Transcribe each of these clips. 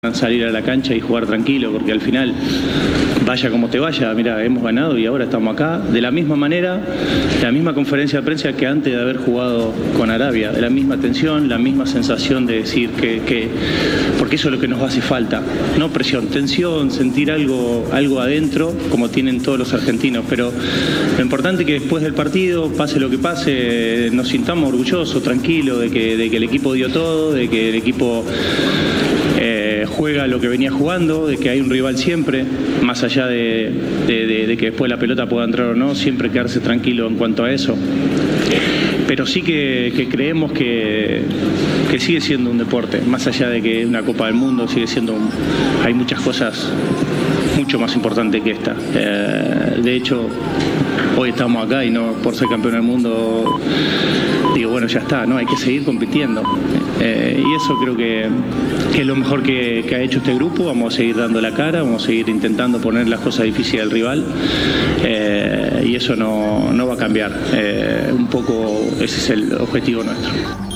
Salir a la cancha y jugar tranquilo, porque al final, vaya como te vaya, mira, hemos ganado y ahora estamos acá, de la misma manera, la misma conferencia de prensa que antes de haber jugado con Arabia, de la misma tensión, la misma sensación de decir porque eso es lo que nos hace falta, no presión, tensión, sentir algo adentro, como tienen todos los argentinos, pero lo importante es que después del partido, pase lo que pase, nos sintamos orgullosos, tranquilos, de que el equipo dio todo, de que el equipo juega lo que venía jugando, de que hay un rival siempre, más allá de que después la pelota pueda entrar o no, siempre quedarse tranquilo en cuanto a eso. Pero sí que creemos que sigue siendo un deporte, más allá de que es una Copa del Mundo, sigue siendo hay muchas cosas mucho más importantes que esta. De hecho, hoy estamos acá y no por ser campeón del mundo digo, bueno, ya está, ¿no? Hay que seguir compitiendo. Y eso creo que es lo mejor que ha hecho este grupo. Vamos a seguir dando la cara, vamos a seguir intentando poner las cosas difíciles al rival. Y eso no va a cambiar. Un poco ese es el objetivo nuestro.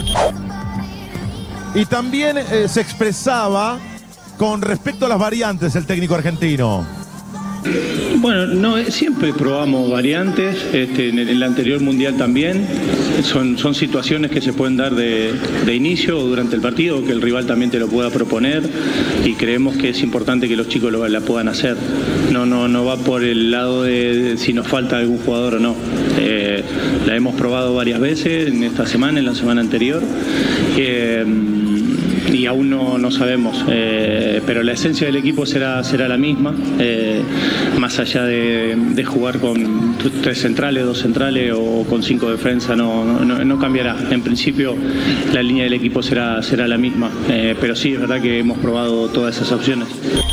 Y también se expresaba con respecto a las variantes el técnico argentino. Bueno, no, siempre probamos variantes, en el anterior mundial también, son situaciones que se pueden dar de inicio o durante el partido, que el rival también te lo pueda proponer y creemos que es importante que los chicos la puedan hacer, no va por el lado de si nos falta algún jugador o no, la hemos probado varias veces en esta semana, en la semana anterior. Y aún no sabemos, pero la esencia del equipo será la misma, más allá de jugar con 3 centrales, 2 centrales o con 5 defensas, no cambiará. En principio la línea del equipo será la misma, pero sí, es verdad que hemos probado todas esas opciones.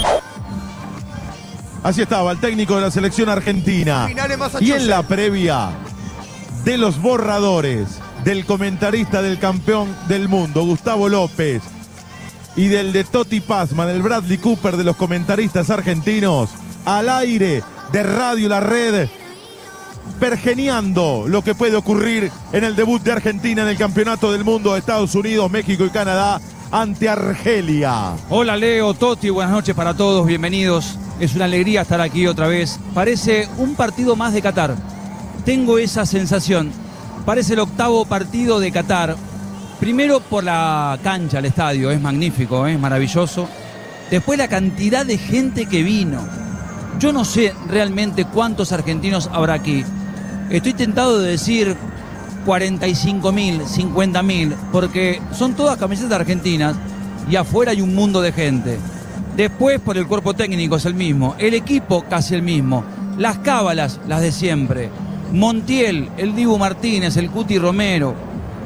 Así estaba el técnico de la selección argentina. Y en la previa de los borradores del comentarista del campeón del mundo, Gustavo López, y del de Toti Pazman, el Bradley Cooper de los comentaristas argentinos, al aire de Radio La Red, pergeñando lo que puede ocurrir en el debut de Argentina en el Campeonato del Mundo de Estados Unidos, México y Canadá ante Argelia. Hola Leo, Toti, buenas noches para todos, bienvenidos. Es una alegría estar aquí otra vez. Parece un partido más de Qatar. Tengo esa sensación. Parece el 8º partido de Qatar. Primero por la cancha, el estadio, es magnífico, es maravilloso. Después la cantidad de gente que vino. Yo no sé realmente cuántos argentinos habrá aquí. Estoy tentado de decir 45.000, 50.000, porque son todas camisetas argentinas y afuera hay un mundo de gente. Después por el cuerpo técnico es el mismo, el equipo casi el mismo, las cábalas las de siempre. Montiel, el Dibu Martínez, el Cuti Romero.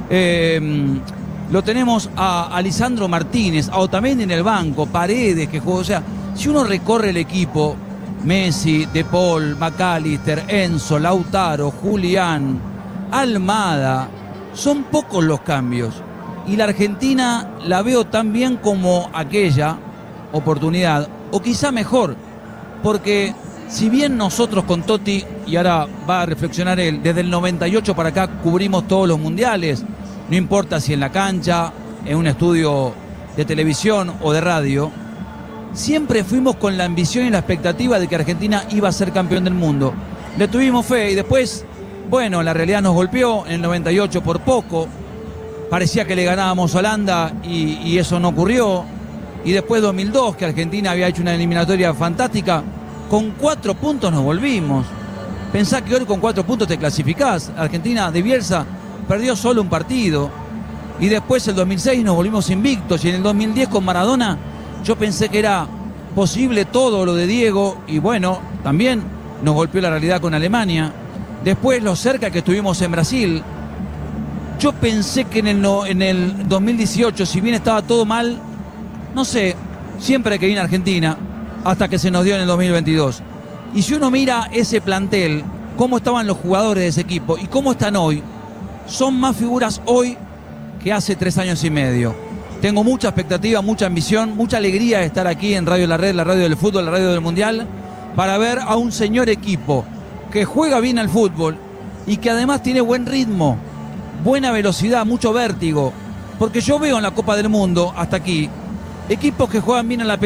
Lo tenemos a Lisandro Martínez, a Otamendi en el banco, Paredes que juega, o sea, si uno recorre el equipo, Messi, De Paul, McAllister, Enzo, Lautaro, Julián, Almada, son pocos los cambios y la Argentina la veo tan bien como aquella oportunidad, o quizá mejor, porque si bien nosotros con Toti, y ahora va a reflexionar él, desde el 98 para acá cubrimos todos los mundiales, no importa si en la cancha, en un estudio de televisión o de radio, siempre fuimos con la ambición y la expectativa de que Argentina iba a ser campeón del mundo. Le tuvimos fe y después, bueno, la realidad nos golpeó en el 98 por poco, parecía que le ganábamos a Holanda y eso no ocurrió, y después 2002, que Argentina había hecho una eliminatoria fantástica, con 4 puntos nos volvimos. Pensá que hoy con 4 puntos te clasificás. Argentina de Bielsa perdió solo un partido. Y después el 2006 nos volvimos invictos. Y en el 2010 con Maradona yo pensé que era posible todo lo de Diego. Y bueno, también nos golpeó la realidad con Alemania. Después lo cerca que estuvimos en Brasil. Yo pensé que en el 2018, si bien estaba todo mal, no sé, siempre hay que ir a Argentina, hasta que se nos dio en el 2022. Y si uno mira ese plantel, cómo estaban los jugadores de ese equipo y cómo están hoy, son más figuras hoy que hace 3 años y medio. Tengo mucha expectativa, mucha ambición, mucha alegría de estar aquí en Radio La Red, la radio del fútbol, la radio del mundial, para ver a un señor equipo que juega bien al fútbol y que además tiene buen ritmo, buena velocidad, mucho vértigo. Porque yo veo en la Copa del Mundo, hasta aquí, Equipos que juegan bien a la pelota.